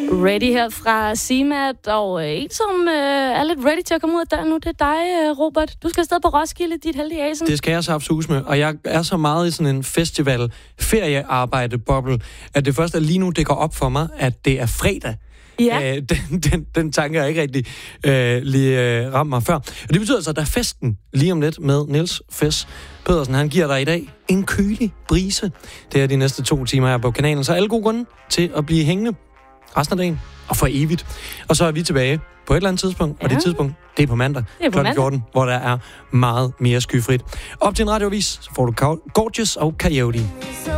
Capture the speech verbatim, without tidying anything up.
Ready her fra Simat, og øh, en, som øh, er lidt ready til at komme ud af døren nu, det er dig, øh, Robert. Du skal afsted på Roskilde, dit heldige asen. Det skal jeg så absolut med, og jeg er så meget i sådan en festival feriearbejde-boble, at det først er lige nu, det går op for mig, at det er fredag. Ja. Øh, den, den, den tanke har ikke rigtig øh, lige øh, ramt mig før. Og det betyder altså, at der er festen lige om lidt med Niels Fes Pedersen. Han giver dig i dag en kølig brise. Det er de næste to timer her på kanalen, så alle gode grunde til at blive hængende resten af dagen og for evigt. Og så er vi tilbage på et eller andet tidspunkt, ja. Og det tidspunkt, det er på mandag, klokken fjorten, hvor der er meget mere skyfrit. Op til en radioavis, så får du Gorgeous og Coyote.